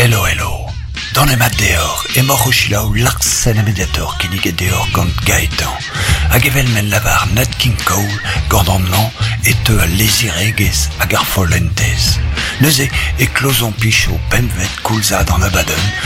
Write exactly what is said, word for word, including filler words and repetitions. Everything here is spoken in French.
Hello, hello. Dans les mat deor, e mor o l'arsen amediator qui nigue deor gant gaetan. Hag evel men lavar Nat King Cole, gant an an, et te a leziregez hag ar follentez. Neuze e klozon picho pemvet koulza dans la baden,